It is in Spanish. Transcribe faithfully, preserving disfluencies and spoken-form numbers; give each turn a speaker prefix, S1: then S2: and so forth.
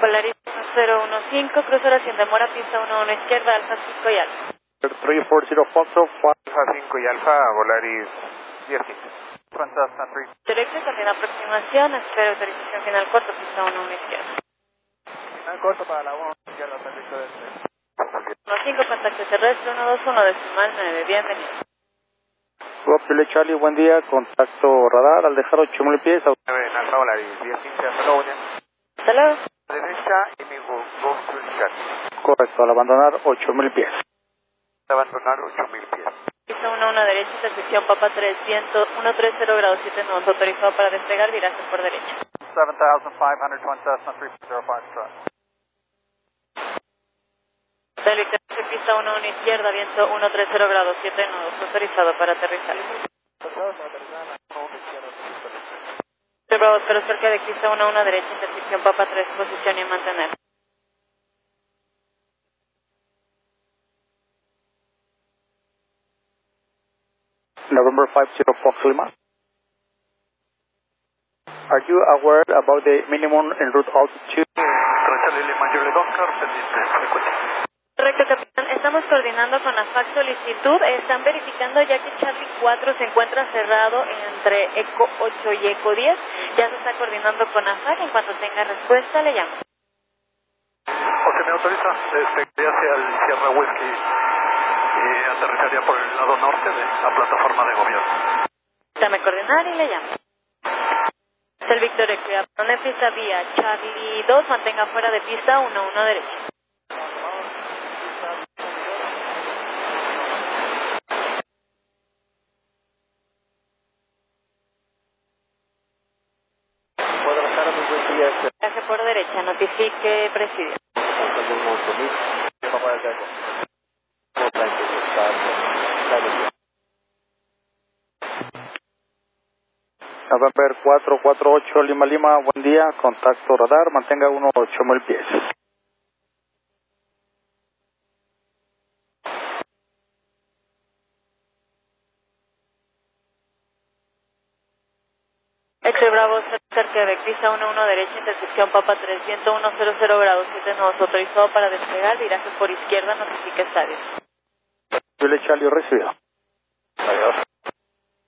S1: Polaris uno cero uno cinco, crucero sin demora, pista uno uno izquierda, Alfa cinco y Alfa.
S2: tres cuatro cero Foxtrot,
S3: Alfa cinco y Alfa, Volaris diez quince. Fantasma tres.
S1: Directo, continúa aproximación, espera autorización final corto, pista uno uno izquierda.
S3: Final corto para la uno izquierda, servicio de este.
S1: uno cinco, contacto terrestre, uno dos uno, decimal nueve, bienvenido.
S2: Chile Charlie, buen día, contacto radar, al dejar ocho mil pies.
S3: nueve en Alfa, Volaris diez quince, hasta luego, William.
S1: Hasta luego.
S3: Derecha y mi go, go to Charlie.
S2: Correcto, al abandonar ocho mil pies.
S3: Abandonar ocho mil pies.
S1: Pista uno uno derecha, intersección Papa tres, viento ciento treinta grados siete nudos, autorizado para despegar, viraje por derecha.
S3: seven thousand five hundred, one Cessna three zero five truck.
S1: Delta, pista uno uno izquierda, viento ciento treinta grados siete nudos, autorizado para aterrizar. Bravo, pero cerca de pista uno uno derecha, intersección Papa tres, posición y mantener.
S2: November five zero Fox Lima. Are you aware about the minimum en route altitude?
S1: Correcto, capitán. Estamos coordinando con la F A C solicitud. Están verificando ya que Charlie cuatro se encuentra cerrado entre Eco ocho y Eco diez. Ya se está coordinando con la F A C. En cuanto tenga respuesta, le llamo.
S3: Ok, me autoriza. Este, hacia el Sierra Whisky y aterrizaría por el lado norte de la plataforma de gobierno.
S1: Déjame coordinar y le llamo. Es el Víctor Equia. ¿Dónde pista vía? Charlie dos, mantenga fuera de pista uno uno derecha. Viaje por derecha, notifique presidio.
S2: November cuatro cuatro ocho Lima Lima, buen día, contacto radar, mantenga uno ocho mil pies.
S1: Ex Bravo, cerca de pista uno uno derecha, intersección Papa tres, viento ciento grados siete nudos, autorizado para despegar, viraje por izquierda, notifique estadio.
S2: Chile Charlie recibido.
S3: Adiós.